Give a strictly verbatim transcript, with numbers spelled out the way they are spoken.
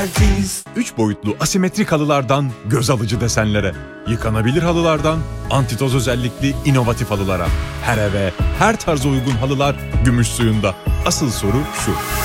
Tertemiz. Üç boyutlu asimetrik halılardan göz alıcı desenlere, yıkanabilir halılardan antitoz özellikli inovatif halılara. Her eve, her tarza uygun halılar gümüş suyunda. Asıl soru şu: